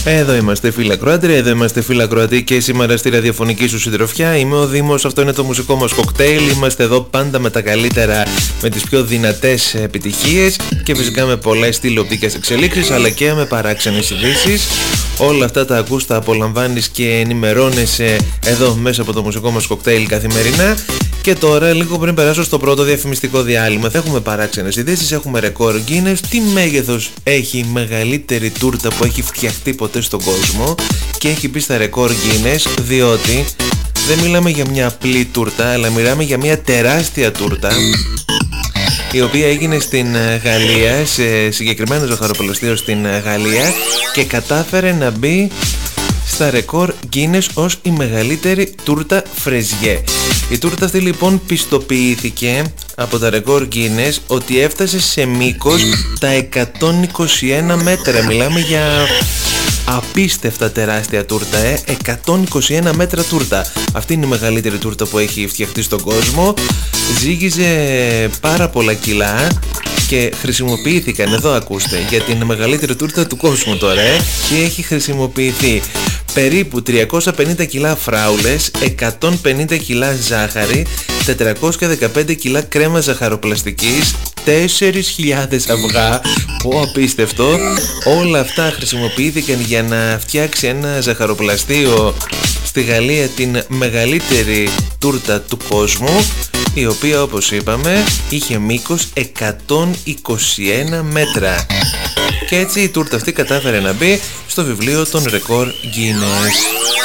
Εδώ είμαστε φίλοι ακροάτρια, εδώ είμαστε φίλοι ακροατοί και σήμερα στη ραδιοφωνική σου συντροφιά. Είμαι ο Δήμος, αυτό είναι το μουσικό μας κοκτέιλ. Είμαστε εδώ πάντα με τα καλύτερα, με τις πιο δυνατές επιτυχίες και φυσικά με πολλές τηλεοπτικές εξελίξεις αλλά και με παράξενες ειδήσεις. Όλα αυτά τα ακούς, τα απολαμβάνεις και ενημερώνεσαι εδώ μέσα από το μουσικό μας κοκτέιλ καθημερινά. Και τώρα, λίγο πριν περάσω στο πρώτο διαφημιστικό διάλειμμα, θα έχουμε παράξενες ειδήσεις, έχουμε ρεκόρ Guinness. Τι μέγεθος έχει η μεγαλύτερη τούρτα που έχει φτιαχτεί ποτέ στον κόσμο και έχει μπει στα ρεκόρ Guinness, διότι δεν μιλάμε για μια απλή τούρτα, αλλά μιλάμε για μια τεράστια τούρτα η οποία έγινε στην Γαλλία, σε συγκεκριμένο ζαχαροπλαστείο στην Γαλλία και κατάφερε να μπει στα ρεκόρ Guinness ως η μεγαλύτερη τούρτα φρεζιέ. Η τούρτα αυτή λοιπόν πιστοποιήθηκε από τα ρεκόρ Guinness ότι έφτασε σε μήκος τα 121 μέτρα. Μιλάμε για απίστευτα τεράστια τούρτα, 121 μέτρα τούρτα. Αυτή είναι η μεγαλύτερη τούρτα που έχει φτιαχτεί στον κόσμο. Ζύγιζε πάρα πολλά κιλά και χρησιμοποιήθηκαν, εδώ ακούστε, για την μεγαλύτερη τούρτα του κόσμου τώρα, και έχει χρησιμοποιηθεί περίπου 350 κιλά φράουλες, 150 κιλά ζάχαρη, 415 κιλά κρέμα ζαχαροπλαστικής, 4.000 αυγά, πω απίστευτο. Όλα αυτά χρησιμοποιήθηκαν για να φτιάξει ένα ζαχαροπλαστείο στη Γαλλία, την μεγαλύτερη τούρτα του κόσμου, η οποία όπως είπαμε είχε μήκος 121 μέτρα. Και έτσι η τούρτα αυτή κατάφερε να μπει στο βιβλίο των ρεκόρ Guinness.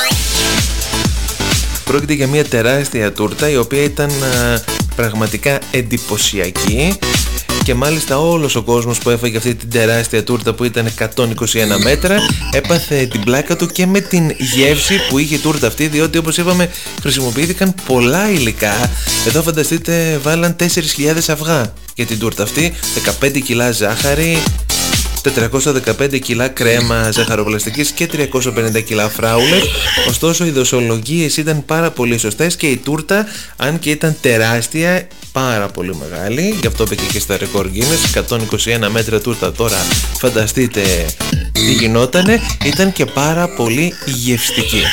Πρόκειται για μια τεράστια τούρτα η οποία ήταν πραγματικά εντυπωσιακή και μάλιστα όλος ο κόσμος που έφαγε αυτή την τεράστια τούρτα που ήταν 121 μέτρα έπαθε την πλάκα του και με την γεύση που είχε η τούρτα αυτή, διότι όπως είπαμε χρησιμοποιήθηκαν πολλά υλικά. Εδώ φανταστείτε βάλαν 4.000 αυγά για την τούρτα αυτή, 15 κιλά ζάχαρη, 415 κιλά κρέμα ζαχαροπλαστικής και 350 κιλά φράουλες. Ωστόσο οι δοσολογίες ήταν πάρα πολύ σωστές και η τούρτα, αν και ήταν τεράστια, πάρα πολύ μεγάλη, γι' αυτό μπήκε και στα ρεκόρ Guinness, 121 μέτρα τούρτα. Τώρα φανταστείτε τι γινότανε, ήταν και πάρα πολύ γευστική.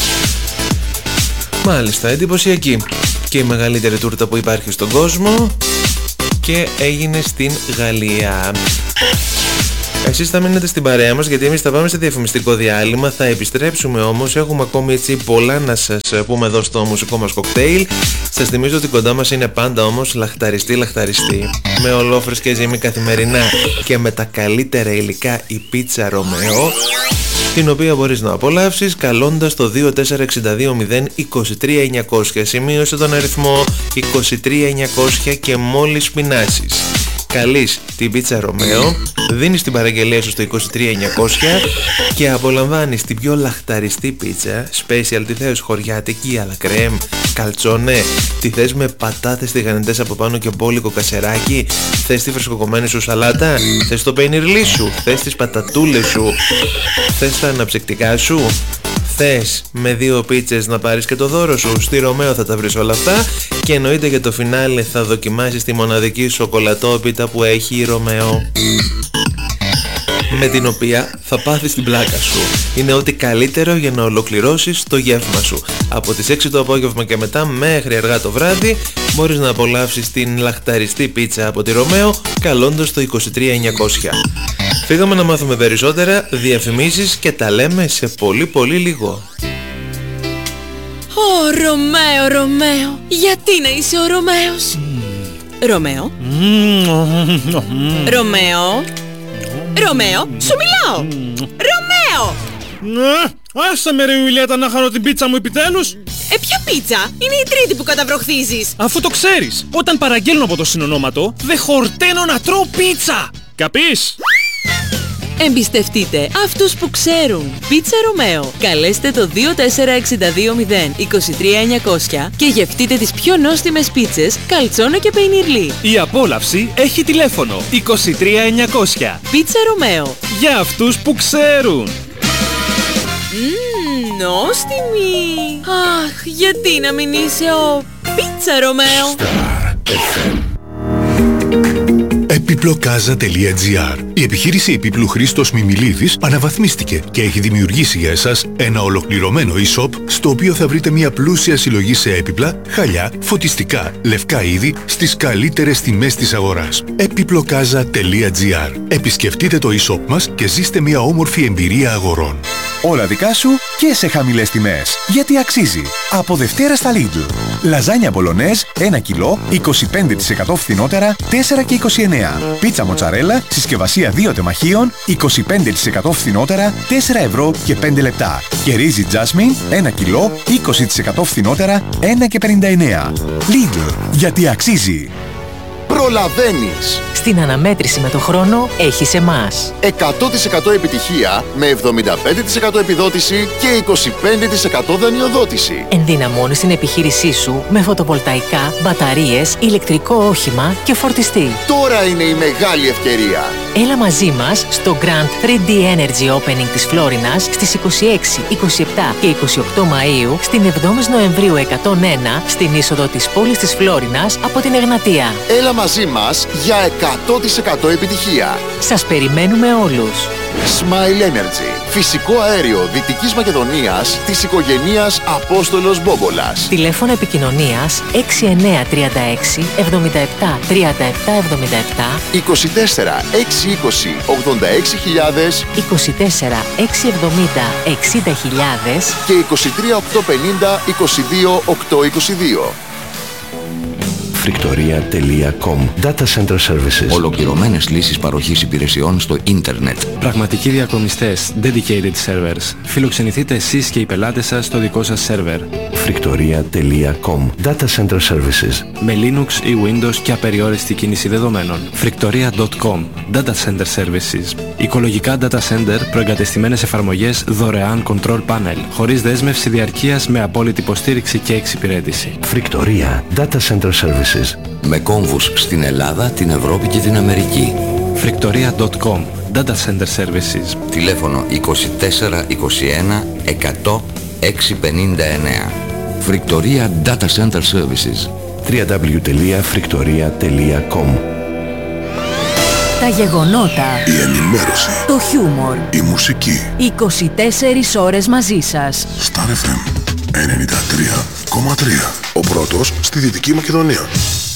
Μάλιστα, εντυπωσιακή. Και η μεγαλύτερη τούρτα που υπάρχει στον κόσμο και έγινε στην Γαλλία. Εσείς θα μείνετε στην παρέα μας γιατί εμείς θα πάμε σε διαφημιστικό διάλειμμα, θα επιστρέψουμε όμως, έχουμε ακόμη έτσι πολλά να σας πούμε εδώ στο μουσικό μας κοκτέιλ. Σας θυμίζω ότι κοντά μας είναι πάντα όμως λαχταριστή, με ολόφρες και ζύμη καθημερινά και με τα καλύτερα υλικά η πίτσα Ρωμαίο, την οποία μπορείς να απολαύσεις καλώντας το 2462023900. Σημείωσε τον αριθμό 23900 και μόλις πεινάσεις καλείς την πίτσα Ρωμαίο, δίνεις την παραγγελία σου στο 23900 και απολαμβάνεις την πιο λαχταριστή πίτσα special. Τι θες, χωριάτικη, αλλά κρέμ, καλτσόνε, τι θες με πατάτες τηγανιτές από πάνω και μπόλικο κασεράκι, θες τη φρεσκοκομμένη σου σαλάτα, θες το πενιρλί σου, θες τις πατατούλες σου, θες τα αναψυκτικά σου, θες με 2 πίτσες να πάρεις και το δώρο σου. Στη Ρωμαίο θα τα βρεις όλα αυτά και εννοείται για το φινάλε θα δοκιμάσεις τη μοναδική σοκολατόπιτα που έχει η Ρωμαίο, με την οποία θα πάθεις την πλάκα σου. Είναι ό,τι καλύτερο για να ολοκληρώσεις το γεύμα σου. Από τις 6 το απόγευμα και μετά μέχρι αργά το βράδυ μπορείς να απολαύσεις την λαχταριστή πίτσα από τη Ρωμαίο καλώντας το 23900. Φύγαμε να μάθουμε περισσότερα, διαφημίσεις και τα λέμε σε πολύ λίγο. Ρωμαίο, γιατί να είσαι ο Ρωμαίος? Ρωμαίο, Ρωμαίο, σου μιλάω! Ρωμαίο! Άσε με ρε Ιουλιέτα να χαρώ την πίτσα μου επιτέλους! Ποια πίτσα? Είναι η τρίτη που καταβροχθίζεις! Αφού το ξέρεις, όταν παραγγέλνω από το συνονόματο, δεν χορταίνω να τρώω πίτσα! Καπείς? Εμπιστευτείτε αυτούς που ξέρουν. Πίτσα Ρωμαίο. Καλέστε το 2462023900 και γευτείτε τις πιο νόστιμες πίτσες, καλτσόνα και πεϊνιρλί. Η απόλαυση έχει τηλέφωνο 23900. Πίτσα Ρωμαίο. Για αυτούς που ξέρουν. Νόστιμη. Αχ, γιατί να μην είσαι ο Πίτσα Ρωμαίο? Επιπλοκάζα.gr. Η επιχείρηση επίπλου Χρήστος Μιμιλίδης αναβαθμίστηκε και έχει δημιουργήσει για εσάς ένα ολοκληρωμένο e-shop στο οποίο θα βρείτε μια πλούσια συλλογή σε έπιπλα, χαλιά, φωτιστικά, λευκά είδη στις καλύτερες τιμές της αγοράς. Επιπλοκάζα.gr. Επισκεφτείτε το e-shop μας και ζήστε μια όμορφη εμπειρία αγορών. Όλα δικά σου και σε χαμηλές τιμές. Γιατί αξίζει. Από Δευτέρα στα Lidl. Λαζάνια μπολονέζ 1 κιλό 25% φθηνότερα 4 και 29. Πίτσα μοτσαρέλα συσκευασία 2 τεμαχίων 25% φθηνότερα 4 ευρώ και 5 λεπτά. Και ρύζι τζάσμιν 1 κιλό 20% φθηνότερα 1 και 59. Lidl. Γιατί αξίζει. Προλαβαίνεις! Στην αναμέτρηση με το χρόνο έχεις εμάς. 100% επιτυχία με 75% επιδότηση και 25% δανειοδότηση. Ενδυναμώνεις την επιχείρησή σου με φωτοβολταϊκά, μπαταρίες, ηλεκτρικό όχημα και φορτιστή. Τώρα είναι η μεγάλη ευκαιρία. Έλα μαζί μας στο Grand 3D Energy Opening της Φλόρινας στις 26, 27 και 28 Μαΐου, στην 7η Νοεμβρίου 101, στην είσοδο της πόλης της Φλόρινας από την Εγνατία. Έλα μαζί μας για 100% επιτυχία. Σας περιμένουμε όλους. Smile Energy. Φυσικό αέριο Δυτικής Μακεδονίας της οικογένειας Απόστολος Μπόμπολας. Τηλέφωνο επικοινωνίας 6936 77 37 77 24 620 86.000 24 670 60.000 και 23 850 22 822. Frictoria.com. Data Center Services. Ολοκληρωμένες λύσεις παροχής υπηρεσιών στο ίντερνετ. Πραγματικοί διακομιστές, dedicated servers. Φιλοξενηθείτε εσείς και οι πελάτες σας στο δικό σας σερβερ. Frictoria.com. Data Center Services. Με Linux ή Windows και απεριόριστη κίνηση δεδομένων. Frictoria.com. Data Center Services. Οικολογικά data center, προεγκατεστημένες εφαρμογές, δωρεάν control panel. Χωρίς δέσμευση διαρκείας, με απόλυτη υποστήριξη και εξυπηρέτηση. Frictoria. Data Center Services. Με κόμβους στην Ελλάδα, την Ευρώπη και την Αμερική. Frictoria.com. Data Center Services. Τηλέφωνο 24 21 100 659. Frictoria Data Center Services. www.frictoria.com. Τα γεγονότα, Η ενημέρωση, το χιούμορ, η μουσική. 24 ώρες μαζί σας. Star FM 93,3. Ο πρώτος στη Δυτική Μακεδονία.